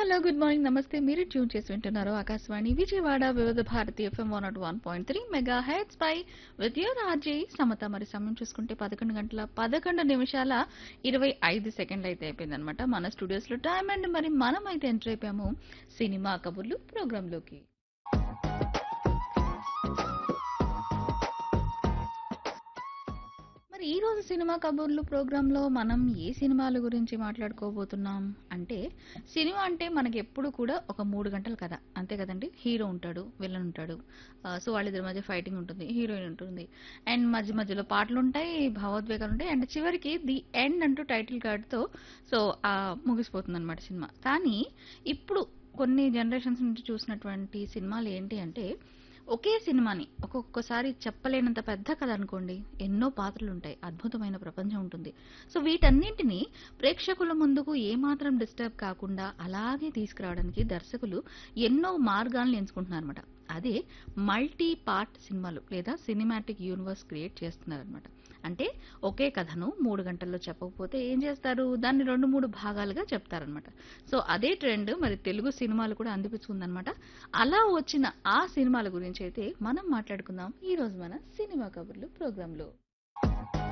Hello, good morning, నమస్తే. మీరు tune చేసి వింటున్నారు ఆకాశవాణి విజయవాడ వివిధ Bharati FM 101.3 mega heads pi with your RJ Samata. మరి సమయం చూసుకుంటే 11 గంటల 11 నిమిషాల 25 సెకండ్లు అయితే అయిపోయిందనమాట మన స్టూడియోస్ లో టైం. అండ్ మరి మనం అయితే ఎంటర్ అయిపోయాము సినిమా కబుర్లు ప్రోగ్రామ్ లోకి. మరి ఈ రోజు సినిమా కబుర్లు ప్రోగ్రాంలో మనం ఏ సినిమాల గురించి మాట్లాడుకోబోతున్నాం అంటే, సినిమా అంటే మనకి ఎప్పుడు కూడా ఒక 3 గంటల కథ అంతే కదండి. హీరో ఉంటాడు, విలన్ ఉంటాడు, సో వాళ్ళిద్దరి మధ్య ఫైటింగ్ ఉంటుంది, హీరోయిన్ ఉంటుంది, అండ్ మధ్య మధ్యలో పాటలు ఉంటాయి, భావోద్వేగాలు ఉంటాయి, అండ్ చివరికి ది ఎండ్ అంటూ టైటిల్ కార్డ్తో సో ముగిసిపోతుంది అనమాట సినిమా. కానీ ఇప్పుడు కొన్ని జనరేషన్స్ నుంచి చూసినటువంటి సినిమాలు ఏంటి అంటే, ఒకే సినిమాని ఒక్కొక్కసారి చెప్పలేనంత పెద్ద కథ అనుకోండి, ఎన్నో పాత్రలు ఉంటాయి, అద్భుతమైన ప్రపంచం ఉంటుంది. సో వీటన్నింటినీ ప్రేక్షకుల ముందుకు ఏమాత్రం డిస్టర్బ్ కాకుండా అలాగే తీసుకురావడానికి దర్శకులు ఎన్నో మార్గాలను ఎంచుకుంటున్నారు అనమాట. అదే మల్టీ పార్ట్ సినిమాలు లేదా సినిమాటిక్ యూనివర్స్ క్రియేట్ చేస్తున్నారనమాట. అంటే ఒకే కథను 3 గంటల్లో చెప్పకపోతే ఏం చేస్తారు, దాన్ని 2-3 భాగాలుగా చెప్తారనమాట. సో అదే ట్రెండ్ మరి తెలుగు సినిమాలు కూడా అందిపుచ్చుకుందనమాట. అలా వచ్చిన ఆ సినిమాల గురించి అయితే మనం మాట్లాడుకుందాం ఈ రోజు మన సినిమా కబుర్లు ప్రోగ్రాంలో.